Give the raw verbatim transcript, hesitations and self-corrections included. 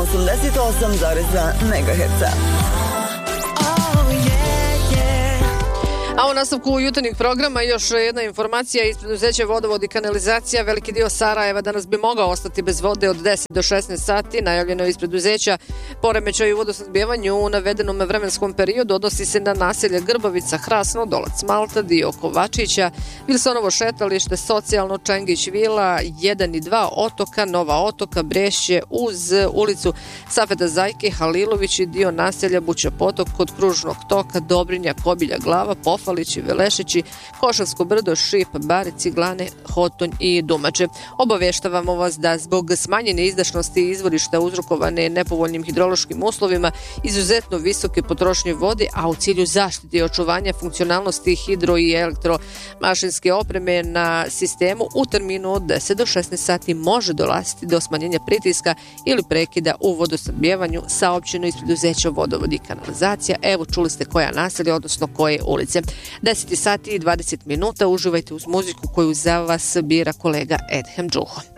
osamdeset osam zarez dva megaherca. A u nastavku jutarnjeg programa još jedna informacija iz preduzeća Vodovod i kanalizacija. Veliki dio Sarajeva danas bi mogao ostati bez vode od deset do šesnaest sati. Najavljeno je iz preduzeća poremećaj u vodosnabdevanju u navedenom vremenskom periodu odnosi se na naselje Grbavica, Hrasno, Dolac Malta, dio Kovačića, Vilsonovo šetalište, Socijalno, Čengić Vila, jedan i dva, Otoka, Nova Otoka, Brešće uz ulicu Safeta Zajke, Halilović i dio naselja Buća Potok kod Kružnog toka, Dobrinja, Kobilja Glava, Pofalići, Velešići, Košavsko brdo, Šip, Bare, Ciglane, Hotonj i Dumače. Obavještavamo vas da zbog smanjene izdašnosti izvorišta uzrokovane nepovoljnim hidrološkim uslovima, izuzetno visoke potrošnje vode, a u cilju zaštite i očuvanja funkcionalnosti hidro i elektromašinske opreme na sistemu u terminu od deset do šesnaest sati može dolaziti do smanjenja pritiska ili prekida u vodosnabdevanju, saopćeno iz preduzeća Vodovod i kanalizacija. Evo, čuli ste koja naselja, odnosno koje ulice. deset sati i dvadeset minuta, uživajte uz muziku koju za vas bira kolega Edhem Džuho.